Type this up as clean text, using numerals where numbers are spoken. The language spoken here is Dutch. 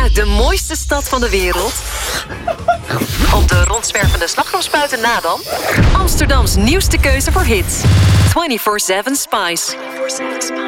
uit de mooiste stad van de wereld? Op de rondzwervende slagroomspuiten na dan? Amsterdams nieuwste keuze voor hits. 24/7 Spice.